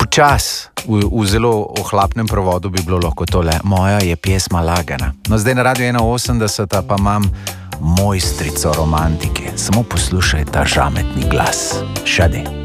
Počas, v zelo ohlapnem prevodu bi bilo lahko tole: moja je pesma lagana. No, zdaj na Radio 81 pa imam mojstrico romantike. Samo poslušaj ta žametni glas. Šade.